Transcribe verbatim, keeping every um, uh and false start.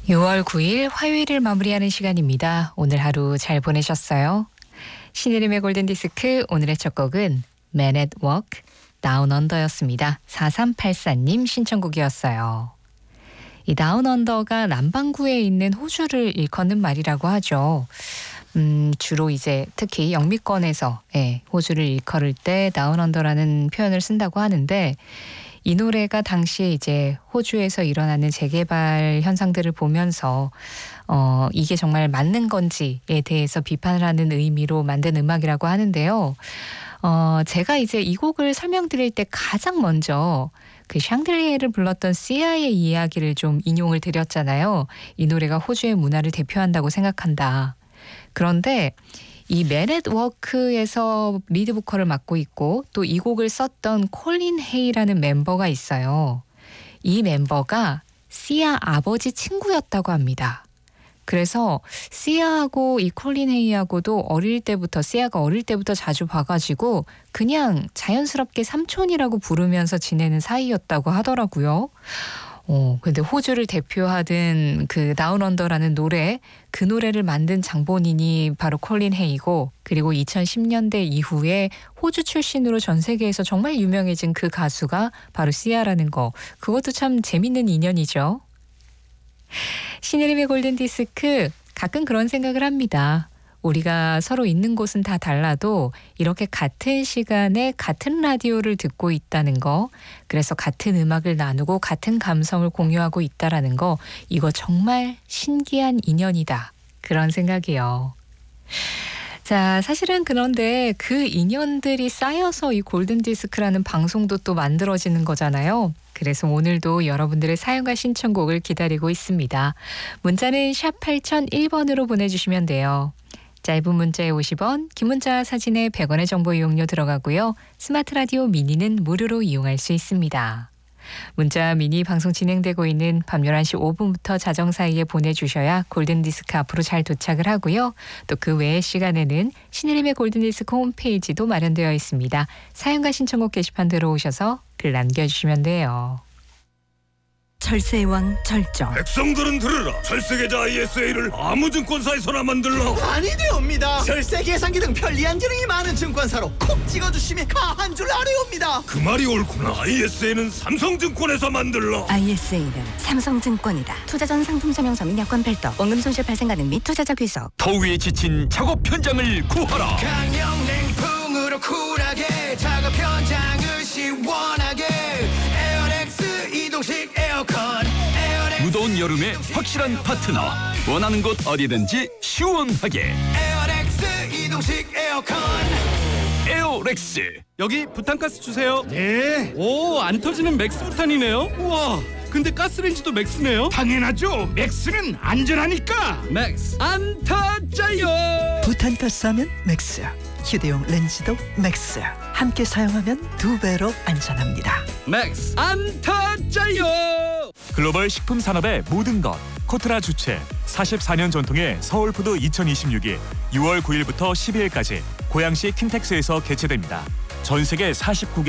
유월 구일 화요일을 마무리하는 시간입니다. 오늘 하루 잘 보내셨어요? 신혜림의 골든디스크 오늘의 첫 곡은 Man at Work, Down Under였습니다. 사삼팔사님 신청곡이었어요. 이 다운 언더가 남반구에 있는 호주를 일컫는 말이라고 하죠. 음, 주로 이제 특히 영미권에서 예, 호주를 일컬을 때 다운 언더라는 표현을 쓴다고 하는데 이 노래가 당시에 이제 호주에서 일어나는 재개발 현상들을 보면서 어, 이게 정말 맞는 건지에 대해서 비판을 하는 의미로 만든 음악이라고 하는데요. 어, 제가 이제 이 곡을 설명드릴 때 가장 먼저 그 샹들리에를 불렀던 시아의 이야기를 좀 인용을 드렸잖아요. 이 노래가 호주의 문화를 대표한다고 생각한다. 그런데 이 Man at Work에서 리드 보컬을 맡고 있고 또 이 곡을 썼던 콜린 헤이라는 멤버가 있어요. 이 멤버가 시아 아버지 친구였다고 합니다. 그래서 시아하고 이 콜린 헤이하고도 어릴 때부터 시아가 어릴 때부터 자주 봐가지고 그냥 자연스럽게 삼촌이라고 부르면서 지내는 사이였다고 하더라고요. 어, 근데 호주를 대표하던 그 다운 언더라는 노래, 그 노래를 만든 장본인이 바로 콜린 헤이고, 그리고 이천십 년대 이후에 호주 출신으로 전 세계에서 정말 유명해진 그 가수가 바로 시아라는 거, 그것도 참 재밌는 인연이죠. 신혜림의 골든디스크, 가끔 그런 생각을 합니다. 우리가 서로 있는 곳은 다 달라도 이렇게 같은 시간에 같은 라디오를 듣고 있다는 거, 그래서 같은 음악을 나누고 같은 감성을 공유하고 있다라는 거, 이거 정말 신기한 인연이다. 그런 생각이요. 자, 사실은 그런데 그 인연들이 쌓여서 이 골든디스크라는 방송도 또 만들어지는 거잖아요. 그래서 오늘도 여러분들의 사연과 신청곡을 기다리고 있습니다. 문자는 샵 팔공공일 번으로 보내주시면 돼요. 짧은 문자에 오십 원, 긴 문자 사진에 백 원의 정보 이용료 들어가고요. 스마트 라디오 미니는 무료로 이용할 수 있습니다. 문자 미니 방송 진행되고 있는 밤 열한 시 오 분부터 자정 사이에 보내주셔야 골든디스크 앞으로 잘 도착을 하고요. 또 그 외의 시간에는 신혜림의 골든디스크 홈페이지도 마련되어 있습니다. 사연과 신청곡 게시판 들어오셔서 글 남겨주시면 돼요. 철새의 왕 절정. 백성들은 들으라. 철새계좌 아이에스에이를 아무 증권사에서나 만들라. 아니 되옵니다. 절세 계산기 등 편리한 기능이 많은 증권사로 콕 찍어주시면 가한 줄 아뢰옵니다. 그 말이 옳구나. 아이에스에이는 삼성증권에서 만들라. 아이에스에이는 삼성증권이다. 투자 전 상품 설명서 및 여건 별도, 원금 손실 발생 가능 및 투자자 귀속. 더위에 지친 작업 현장을 구하라. 강력 냉풍으로 쿨하게 작업 현장을 시원하게 에어렉스 이동식 에어컨. 에어렉스 무더운 여름에 확실한 파트너. 원하는 곳 어디든지 시원하게. 에어렉스 이동식 에어컨. 에어렉스. 여기 부탄가스 주세요. 네. 오, 안 터지는 맥스 부탄이네요. 우와, 근데 가스레인지도 맥스네요. 당연하죠. 맥스는 안전하니까. 맥스 안 터져요. 부탄가스 하면 맥스, 휴대용 렌즈도 맥스. 함께 사용하면 두 배로 안전합니다. 맥스 안 터져요. 글로벌 식품 산업의 모든 것 코트라 주최 사십사 년 전통의 서울푸드 이천이십육이 유월 구일부터 십이일까지 고양시 킨텍스에서 개최됩니다. 전 세계 사십구 개